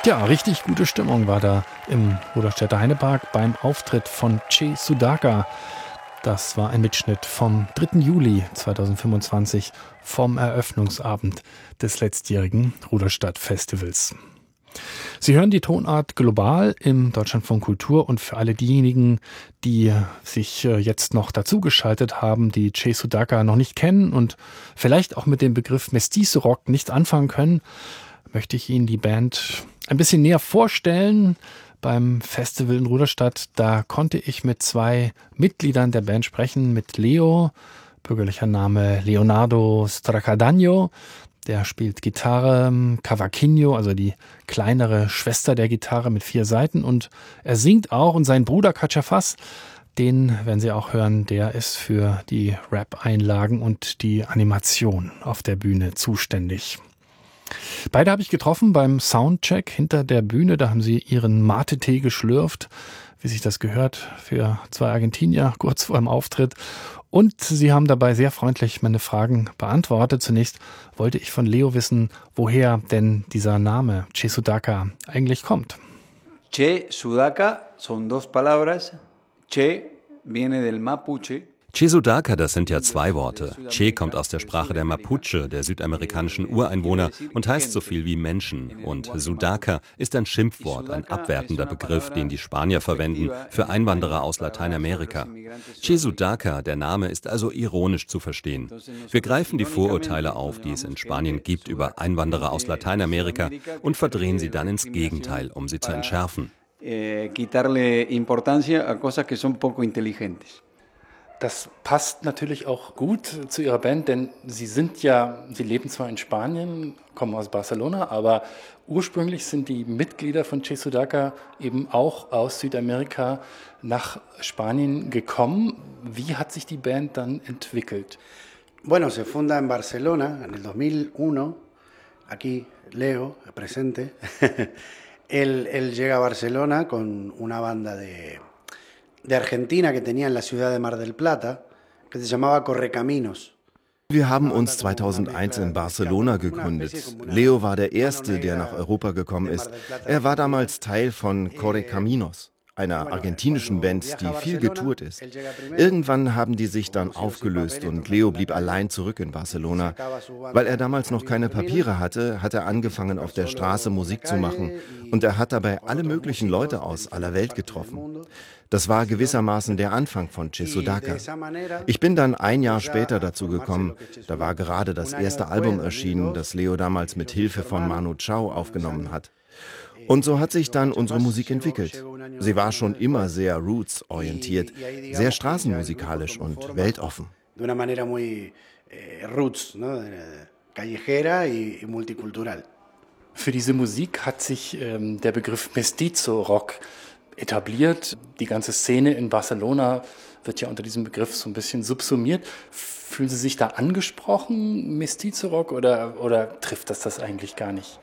Ja, richtig gute Stimmung war da im Rudolstädter Heinepark beim Auftritt von Che Sudaka. Das war ein Mitschnitt vom 3. Juli 2025 vom Eröffnungsabend des letztjährigen Rudolstadt-Festivals. Sie hören die Tonart Global im Deutschlandfunk Kultur, und für alle diejenigen, die sich jetzt noch dazugeschaltet haben, die Che Sudaka noch nicht kennen und vielleicht auch mit dem Begriff Mestizo Rock nichts anfangen können, möchte ich Ihnen die Band ein bisschen näher vorstellen. Beim Festival in Rudolstadt, da konnte ich mit 2 Mitgliedern der Band sprechen, mit Leo, bürgerlicher Name Leonardo Stracadagno, der spielt Gitarre, Cavaquinho, also die kleinere Schwester der Gitarre mit 4 Saiten, und er singt auch, und sein Bruder Cachafaz, den werden Sie auch hören, der ist für die Rap-Einlagen und die Animation auf der Bühne zuständig. Beide habe ich getroffen beim Soundcheck hinter der Bühne. Da haben sie ihren Mate-Tee geschlürft, wie sich das gehört für 2 Argentinier kurz vor dem Auftritt. Und sie haben dabei sehr freundlich meine Fragen beantwortet. Zunächst wollte ich von Leo wissen, woher denn dieser Name Che Sudaka eigentlich kommt. Che Sudaka son 2 palabras. Che viene del Mapuche. Che Sudaka, das sind ja 2 Worte. Che kommt aus der Sprache der Mapuche, der südamerikanischen Ureinwohner, und heißt so viel wie Menschen. Und Sudaka ist ein Schimpfwort, ein abwertender Begriff, den die Spanier verwenden für Einwanderer aus Lateinamerika. Che Sudaka, der Name, ist also ironisch zu verstehen. Wir greifen die Vorurteile auf, die es in Spanien gibt über Einwanderer aus Lateinamerika, und verdrehen sie dann ins Gegenteil, um sie zu entschärfen. Quitarle importancia a cosas que son poco inteligentes. Das passt natürlich auch gut zu Ihrer Band, denn Sie leben zwar in Spanien, kommen aus Barcelona, aber ursprünglich sind die Mitglieder von Che Sudaka eben auch aus Südamerika nach Spanien gekommen. Wie hat sich die Band dann entwickelt? Bueno, se funda en Barcelona en el 2001. Aquí Leo, presente. Él llega a Barcelona con una banda de Argentina que tenía en la ciudad de Mar del Plata, que se llamaba Correcaminos. Wir haben uns 2001 in Barcelona gegründet. Leo war der Erste, der nach Europa gekommen ist. Er war damals Teil von Correcaminos, einer argentinischen Band, die viel getourt ist. Irgendwann haben die sich dann aufgelöst und Leo blieb allein zurück in Barcelona. Weil er damals noch keine Papiere hatte, hat er angefangen, auf der Straße Musik zu machen. Und er hat dabei alle möglichen Leute aus aller Welt getroffen. Das war gewissermaßen der Anfang von Che Sudaka. Ich bin dann ein Jahr später dazu gekommen. Da war gerade das erste Album erschienen, das Leo damals mit Hilfe von Manu Chao aufgenommen hat. Und so hat sich dann unsere Musik entwickelt. Sie war schon immer sehr roots-orientiert, sehr straßenmusikalisch und weltoffen. De una manera muy roots, callejera y multicultural. Für diese Musik hat sich der Begriff Mestizo Rock etabliert. Die ganze Szene in Barcelona wird ja unter diesem Begriff so ein bisschen subsumiert. Fühlen Sie sich da angesprochen, Mestizo Rock, oder trifft das eigentlich gar nicht?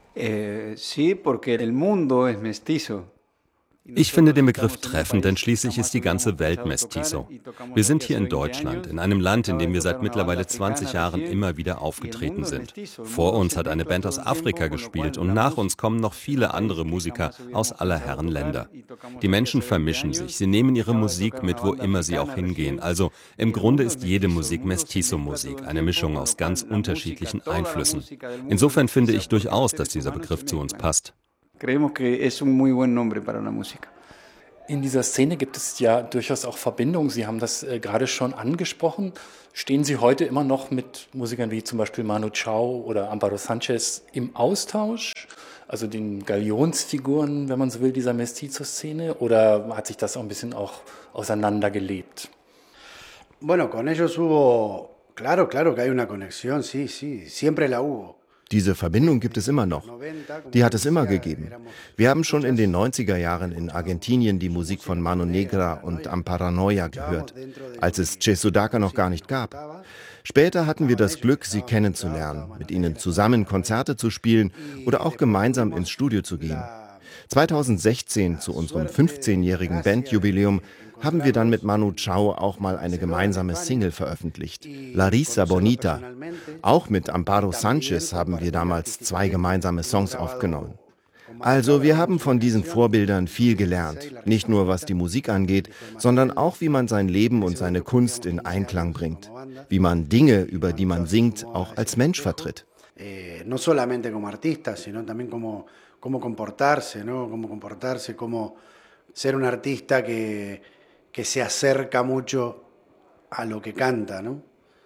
Sí, porque el mundo es mestizo. Ich finde den Begriff treffend, denn schließlich ist die ganze Welt Mestizo. Wir sind hier in Deutschland, in einem Land, in dem wir seit mittlerweile 20 Jahren immer wieder aufgetreten sind. Vor uns hat eine Band aus Afrika gespielt und nach uns kommen noch viele andere Musiker aus aller Herren Länder. Die Menschen vermischen sich, sie nehmen ihre Musik mit, wo immer sie auch hingehen. Also im Grunde ist jede Musik Mestizo-Musik, eine Mischung aus ganz unterschiedlichen Einflüssen. Insofern finde ich durchaus, dass dieser Begriff zu uns passt. Creemos que es un muy buen nombre para una música. In dieser Szene gibt es ja durchaus auch Verbindungen. Sie haben das gerade schon angesprochen. Stehen Sie heute immer noch mit Musikern wie zum Beispiel Manu Chao oder Amparo Sanchez im Austausch? Also den Galionsfiguren, wenn man so will, dieser Mestizo-Szene? Oder hat sich das auch ein bisschen auch auseinandergelebt? Bueno, con ellos hubo, claro que hay una conexión, sí, siempre la hubo. Diese Verbindung gibt es immer noch. Die hat es immer gegeben. Wir haben schon in den 90er Jahren in Argentinien die Musik von Mano Negra und Amparanoia gehört, als es Che Sudaka noch gar nicht gab. Später hatten wir das Glück, sie kennenzulernen, mit ihnen zusammen Konzerte zu spielen oder auch gemeinsam ins Studio zu gehen. 2016, zu unserem 15-jährigen Bandjubiläum, haben wir dann mit Manu Chao auch mal eine gemeinsame Single veröffentlicht, La Risa Bonita. Auch mit Amparo Sanchez haben wir damals 2 gemeinsame Songs aufgenommen. Also wir haben von diesen Vorbildern viel gelernt. Nicht nur was die Musik angeht, sondern auch wie man sein Leben und seine Kunst in Einklang bringt. Wie man Dinge, über die man singt, auch als Mensch vertritt. No solamente como artista, sino también como comportarse, ¿no? Como comportarse, como ser un artista que se acerca mucho a lo que canta, ¿no?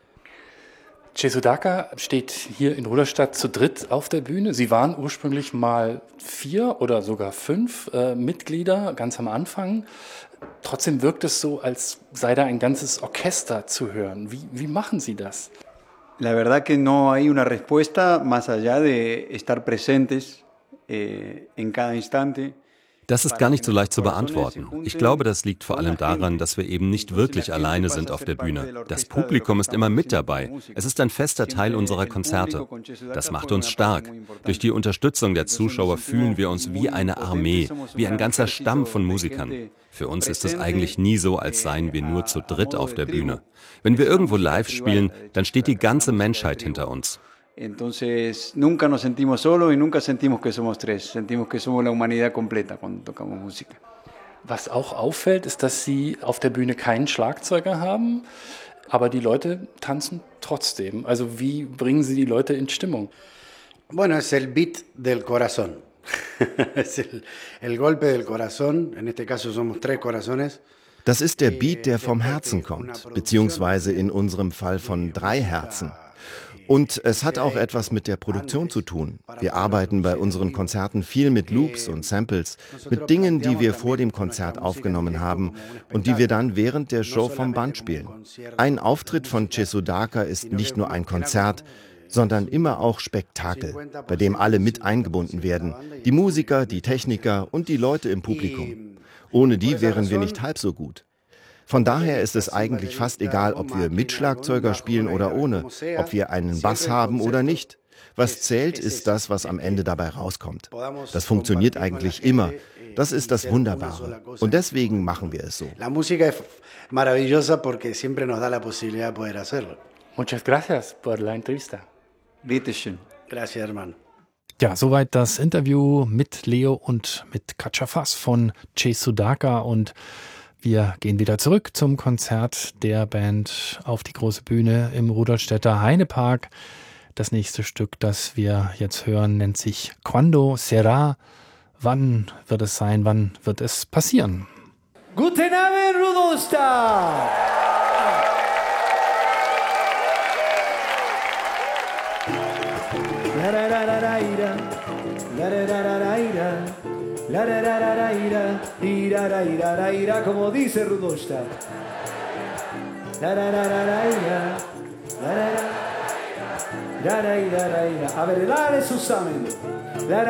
Che Sudaka steht hier in Rudolstadt zu dritt auf der Bühne. Sie waren ursprünglich mal 4 oder sogar 5 Mitglieder, ganz am Anfang. Trotzdem wirkt es so, als sei da ein ganzes Orchester zu hören. Wie machen Sie das? La verdad que no hay una respuesta más allá de estar presentes en cada instante. Das ist gar nicht so leicht zu beantworten. Ich glaube, das liegt vor allem daran, dass wir eben nicht wirklich alleine sind auf der Bühne. Das Publikum ist immer mit dabei. Es ist ein fester Teil unserer Konzerte. Das macht uns stark. Durch die Unterstützung der Zuschauer fühlen wir uns wie eine Armee, wie ein ganzer Stamm von Musikern. Für uns ist es eigentlich nie so, als seien wir nur zu dritt auf der Bühne. Wenn wir irgendwo live spielen, dann steht die ganze Menschheit hinter uns. Entonces, nunca nos sentimos solos y nunca sentimos que somos 3. Sentimos que somos la humanidad completa cuando tocamos música. Was auch auffällt, ist, dass Sie auf der Bühne keinen Schlagzeuger haben, aber die Leute tanzen trotzdem. Also wie bringen Sie die Leute in Stimmung? Bueno, es el beat del corazón. Es el golpe del corazón. En este caso somos 3 corazones. Das ist der Beat, der vom Herzen kommt, beziehungsweise in unserem Fall von 3 Herzen. Und es hat auch etwas mit der Produktion zu tun. Wir arbeiten bei unseren Konzerten viel mit Loops und Samples, mit Dingen, die wir vor dem Konzert aufgenommen haben und die wir dann während der Show vom Band spielen. Ein Auftritt von Che Sudaka ist nicht nur ein Konzert, sondern immer auch Spektakel, bei dem alle mit eingebunden werden. Die Musiker, die Techniker und die Leute im Publikum. Ohne die wären wir nicht halb so gut. Von daher ist es eigentlich fast egal, ob wir mit Schlagzeuger spielen oder ohne, ob wir einen Bass haben oder nicht. Was zählt, ist das, was am Ende dabei rauskommt. Das funktioniert eigentlich immer. Das ist das Wunderbare. Und deswegen machen wir es so. La música es maravillosa porque siempre nos da la posibilidad de poder hacerlo. Muchas gracias por la entrevista. Bitteschön. Gracias, hermano. Ja, soweit das Interview mit Leo und mit Katja Fass von Che Sudaka, und wir gehen wieder zurück zum Konzert der Band auf die große Bühne im Rudolstädter Heinepark. Das nächste Stück, das wir jetzt hören, nennt sich Quando Será. Wann wird es sein? Wann wird es passieren? Guten Abend, Rudolstadt! La la la la la ira, la la la la la ira, la la la la la ira, ira la ira la ira, como dice Rudolstadt. La la la la la ira, la la la la ira, la ira la ira. A ver, dale zusammen.